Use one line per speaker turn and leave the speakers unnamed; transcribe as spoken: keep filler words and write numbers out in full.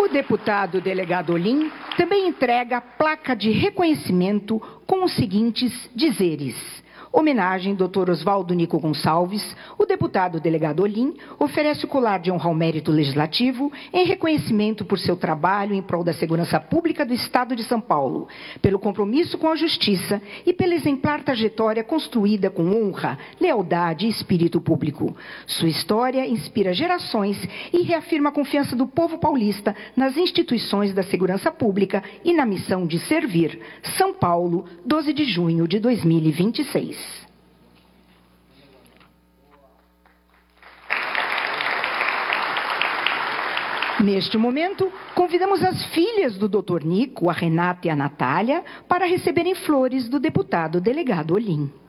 O deputado delegado Olim também entrega a placa de reconhecimento com os seguintes dizeres. Homenagem doutor Oswaldo Nico Gonçalves, o deputado delegado Olim oferece o colar de honra ao mérito legislativo em reconhecimento por seu trabalho em prol da segurança pública do Estado de São Paulo, pelo compromisso com a justiça e pela exemplar trajetória construída com honra, lealdade e espírito público. Sua história inspira gerações e reafirma a confiança do povo paulista nas instituições da segurança pública e na missão de servir. São Paulo, doze de junho de dois mil e vinte e seis. Neste momento, convidamos as filhas do doutor Nico, a Renata e a Natália, para receberem flores do deputado delegado Olim.